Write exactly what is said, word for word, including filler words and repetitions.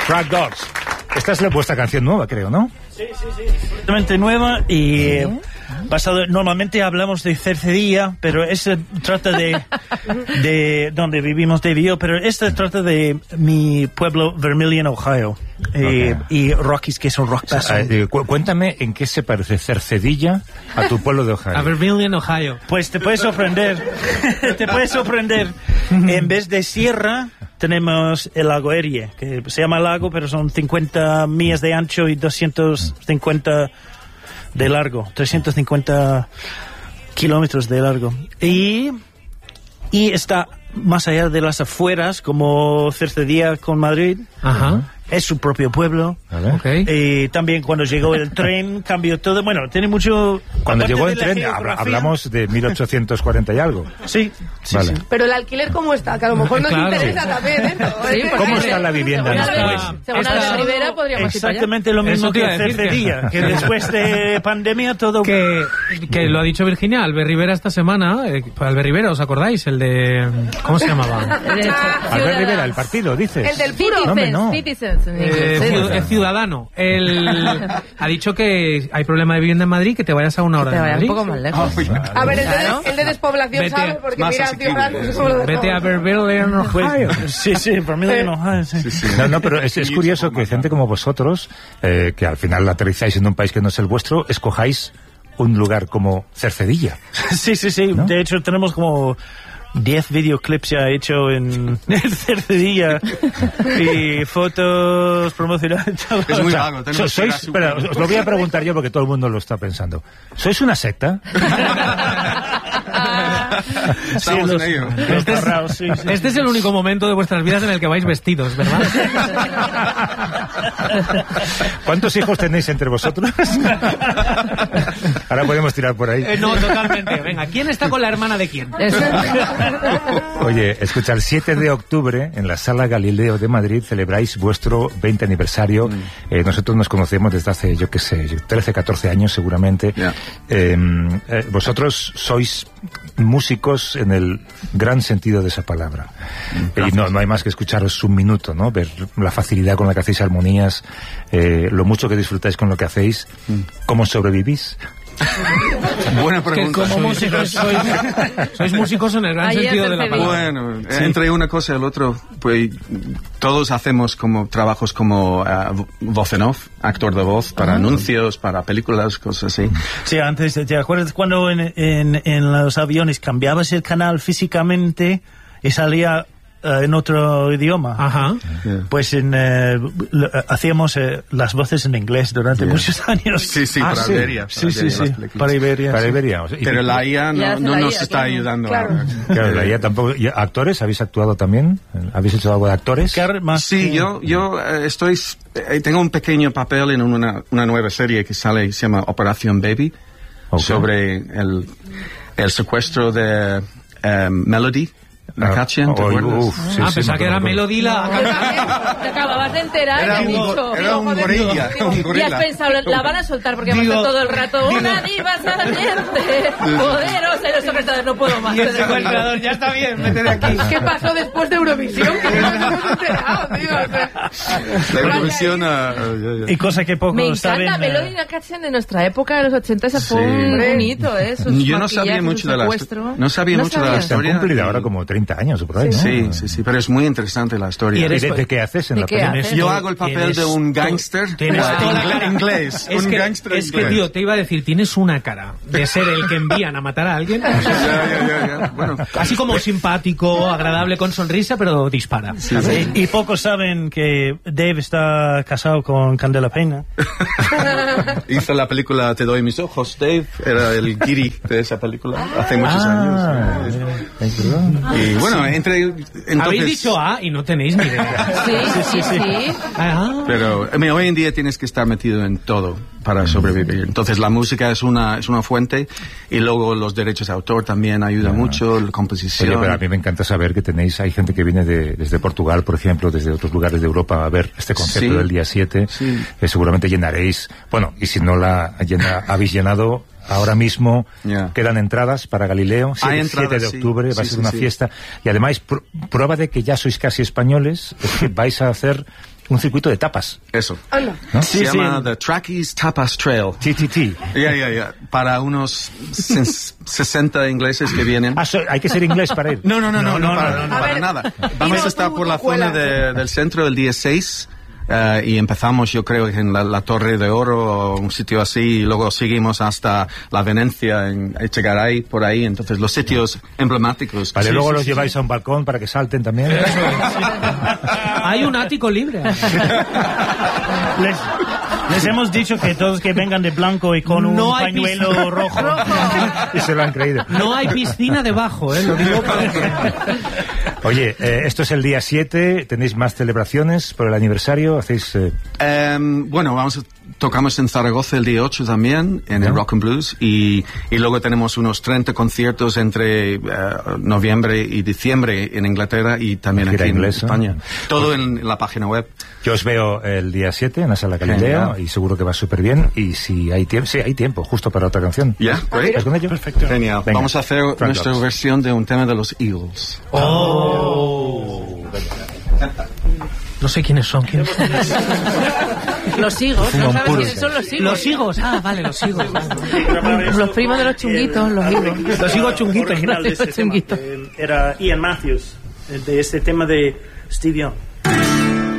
Rag Dogs. Esta es la vuestra canción nueva, creo, ¿no? Sí, sí, sí. Completamente nueva y ¿sí? basado, normalmente hablamos de Cercedilla, pero este trata de, de donde vivimos Dave y yo, pero este trata de mi pueblo Vermilion, Ohio. Eh, okay. Y Rockies, que son Rock Pass. Eh, cu cuéntame en qué se parece Cercedilla a tu pueblo de Ohio. A Vermilion, Ohio. Pues te puedes sorprender. Te puedes sorprender. En vez de sierra, tenemos el lago Erie, que se llama lago, pero son cincuenta millas de ancho y doscientos cincuenta de largo. trescientos cincuenta kilómetros de largo. Y, y está más allá de las afueras, como Cercedilla con Madrid. Ajá. Es su propio pueblo. Vale. Okay. Y también cuando llegó el tren cambió todo. Bueno, tiene mucho... Cuando llegó el tren habla, hablamos de mil ochocientos cuarenta y algo. Sí, sí, vale. sí. Pero el alquiler, ¿cómo está? Que a lo mejor nos claro. interesa sí. también, ¿eh? Sí, ¿cómo está la vivienda en este país? Según Albert Rivera podríamos exactamente lo mismo que Cercedilla, que después de pandemia todo... Que, que lo ha dicho Virginia, Albert Rivera esta semana. Eh, Albert Rivera, ¿os acordáis? El de... ¿Cómo se llamaba? Albert Rivera, el partido, dices. El del puro. No, hombre, no. Eh, el ciudadano. El, ha dicho que hay problema de vivienda en Madrid, que te vayas a una hora te de Madrid. un poco más lejos. Oh, a ver, el de, el de despoblación vete, sabe, porque mira, Ciudadanos... Vete a Vermilion, Ohio. Pues, sí, sí, Vermilion, Ohio, sí. Sí, sí. No, no, pero es, es curioso que gente como vosotros, eh, que al final aterrizáis en un país que no es el vuestro, escojáis un lugar como Cercedilla. Sí, sí, sí. ¿No? De hecho, tenemos como diez videoclips ya hecho en Cercedilla y fotos promocionales. Es muy o sea, vago. So, sois, espera, os lo voy a preguntar yo porque todo el mundo lo está pensando. ¿Sois una secta? Estamos sí, los, en ello. Este es, sí, sí. este es el único momento de vuestras vidas en el que vais vestidos, ¿verdad? ¿Cuántos hijos tenéis entre vosotros? Ahora podemos tirar por ahí. Eh, no, totalmente. Venga, ¿quién está con la hermana de quién? Oye, escucha, el siete de octubre en la Sala Galileo de Madrid celebráis vuestro veinte aniversario. Mm. Eh, nosotros nos conocemos desde hace, yo qué sé, trece, catorce años seguramente. Yeah. Eh, eh, vosotros sois músicos en el gran sentido de esa palabra. Mm, y no, no hay más que escucharos un minuto, ¿no? Ver la facilidad con la que hacéis armonías, eh, lo mucho que disfrutáis con lo que hacéis, mm. cómo sobrevivís. Buena pregunta. Que como músicos sois, sois músicos en el gran Ahí sentido de la palabra. Bueno, sí. Entre una cosa y el otro, pues todos hacemos como trabajos como uh, voz en off, actor de voz para ah. anuncios, para películas, cosas así. Sí, antes, ¿te acuerdas cuando en, en, en los aviones cambiabas el canal físicamente y salía Uh, en otro idioma? Ajá. Yeah. Pues en, eh, lo, hacíamos eh, las voces en inglés durante yeah. muchos años. Sí, sí, ah, para sí. Iberia. Sí, sí, sí. Para Iberia. Para sí. Iberia. O sea, pero la I A no, no la nos I A, está claro. ayudando. Claro. Claro, la I A tampoco. ¿Y actores? ¿Habéis actuado también? ¿Habéis hecho algo de actores? Sí, yo, yo eh, estoy, eh, tengo un pequeño papel en una, una nueva serie que sale, se llama Operación Baby, okay. sobre el, el secuestro de um, Melody. Nakatchian, ¿te acuerdas? Uf, sí, ah, sí, pensaba que era Melody la... Te acababas de enterar. Era un, dicho, era un gorilla. Un gorilla. Y has pensado, la van a soltar porque digo, va a estar todo el rato digo, una diva saliente, poderosa, y los secuestradores, no puedo más. Y el secuestrador, ya está bien, vete de aquí. ¿Qué pasó después de Eurovisión? Que no nos hemos enterado, tío. O sea, la Eurovisión... Uh, y cosa que poco me saben... encanta Melody Nakatchian de nuestra época, de los ochenta, esa fue sí. un bonito, ¿eh? Sus yo no sabía mucho de la No sabía mucho de la historia. Se han cumplido ahora como treinta años por ahí, ¿no? Sí, sí, sí, pero es muy interesante la historia. ¿Y de, de qué haces en la película? Yo hago el papel de un gángster inglés. Es un que, gángster es inglés. que, tío, te iba a decir, tienes una cara de ser el que envían a matar a alguien. Ya, ya, ya, ya. Bueno, así como simpático, agradable, con sonrisa, pero dispara. Sí, sí. Y, y pocos saben que Dave está casado con Candela Peña. Hizo la película Te doy mis ojos, Dave. Era el guiri de esa película hace muchos ah, años. Y bueno, entre... Entonces, habéis dicho A y no tenéis ni idea. Sí, sí, sí. sí. Ah. Pero I mean, hoy en día tienes que estar metido en todo para sobrevivir. Entonces la música es una es una fuente y luego los derechos de autor también ayudan ah. mucho, la composición. Oye, pero a mí me encanta saber que tenéis, hay gente que viene de, desde Portugal, por ejemplo, desde otros lugares de Europa a ver este concierto sí. del día siete. Sí. Que seguramente llenaréis, bueno, y si no la llena, habéis llenado... ahora mismo Yeah. quedan entradas para Galileo, Hay siete entradas, de sí. octubre, va a Sí, ser sí, una sí. fiesta. Y además, pr- prueba de que ya sois casi españoles, es que vais a hacer un circuito de tapas. Eso. Hola. ¿No? Se Sí, sí. llama The Trackies Tapas Trail. T T T. Ya, ya, ya. Para unos ses- sesenta ingleses que vienen. Ah, so- hay que ser inglés para ir. No, no, no, no, no, no, para, no, no, no. para A ver, nada. Vamos Pino, a estar tú, por la cuela. zona de- del centro el día seis. eh, y empezamos, yo creo, en la, la Torre de Oro o un sitio así, y luego seguimos hasta la Venecia, en Echegaray, por ahí. Entonces, los sitios emblemáticos. Vale, Sí, luego sí, los sí, lleváis sí. a un balcón para que salten también. Hay un ático libre. Les, les hemos dicho que todos que vengan de blanco y con No un hay pañuelo piscina. rojo. Y se lo han creído. No hay piscina debajo, ¿eh? Lo digo para que... Oye, eh, esto es el día siete, tenéis más celebraciones por el aniversario, hacéis... eh, Em, bueno, vamos a, tocamos en Zaragoza el día ocho también, en el ¿No? Rock and Blues, y, y luego tenemos unos treinta conciertos entre eh, noviembre y diciembre en Inglaterra y también Gira aquí en inglesa. España. Todo en, en la página web. Yo os veo el día siete en la Sala Galileo Genial. y seguro que va súper bien. Y si hay tiempo, sí, hay tiempo, justo para otra canción. ¿Ya? Great. ¿Vas con ello? Perfecto. Genial. Venga. Vamos a hacer Frank nuestra Locks. versión de un tema de los Eagles. No sé quiénes son. ¿Quiénes son? Los higos, Fuman ¿no sabes puros. quiénes son los higos? Los higos. Ah, vale, los higos. Los primos de los chunguitos, los higos. Los higos chunguitos. Los chunguitos. Era Ian Matthews, de este tema de Steve Young.